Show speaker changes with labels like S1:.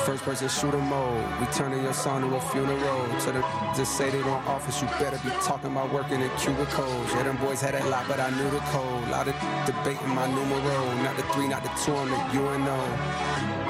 S1: First person shooter mode. We turning your song to a funeral. To the just say they don't office, you better be talking about working in cubicles. Yeah, them boys had that lot, but I knew the code. Lot of debating my numero. Not the 3, not the 2, I'm the UNO.